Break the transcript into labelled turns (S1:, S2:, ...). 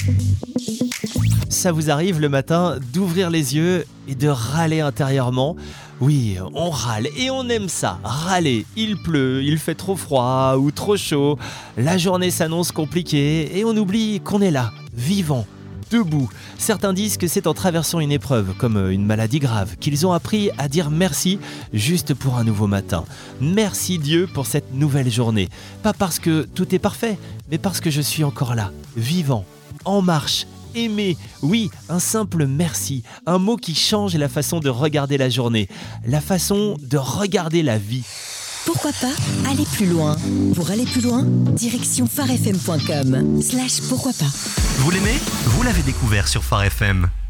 S1: Ça vous arrive le matin d'ouvrir les yeux et de râler intérieurement ? Oui, on râle et on aime ça, râler. Il pleut, il fait trop froid ou trop chaud, la journée s'annonce compliquée et on oublie qu'on est là, vivant, debout. Certains disent que c'est en traversant une épreuve, comme une maladie grave, qu'ils ont appris à dire merci juste pour un nouveau matin. Merci Dieu pour cette nouvelle journée. Pas parce que tout est parfait, mais parce que je suis encore là, vivant, en marche. Aimer, oui, un simple merci, un mot qui change la façon de regarder la journée, la façon de regarder la vie.
S2: Pourquoi pas aller plus loin? Pour aller plus loin, direction pharefm.com/pourquoi pas.
S3: Vous l'aimez ? Vous l'avez découvert sur Phare FM.